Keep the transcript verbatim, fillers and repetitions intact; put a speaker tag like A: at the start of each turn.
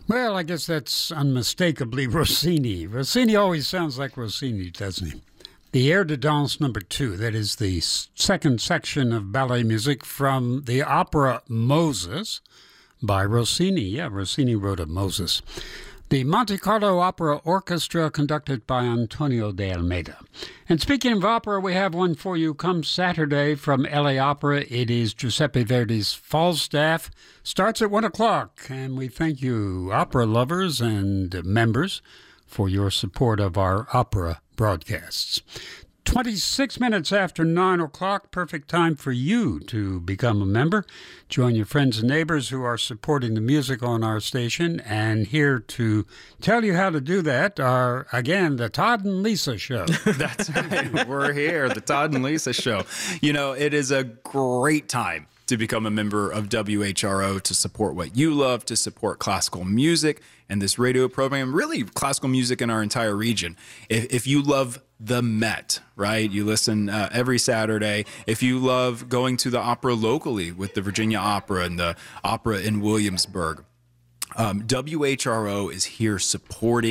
A: Well, I guess that's unmistakably Rossini. Rossini always sounds like Rossini, doesn't he? The Air de Danse number two, that is the second section of ballet music from the opera Moses by Rossini. Yeah, Rossini wrote a Moses. The Monte Carlo Opera Orchestra, conducted by Antonio de Almeida. And speaking of opera, we have one for you come Saturday from L A Opera. It is Giuseppe Verdi's Falstaff. Starts at one o'clock, and we thank you, opera lovers and members, for your support of our opera broadcasts. twenty-six minutes after nine o'clock, perfect time for you to become a member. Join your friends and neighbors who are supporting the music on our station. And here to tell you how to do that are, again, the Todd and Lisa Show.
B: That's right. We're here, the Todd and Lisa Show. You know, it is a great time to become a member of W H R O, to support what you love, to support classical music and this radio program, really classical music in our entire region. If, if you love the Met, right? You listen uh, every Saturday. If you love going to the opera locally with the Virginia Opera and the opera in Williamsburg, um, W H R O is here supporting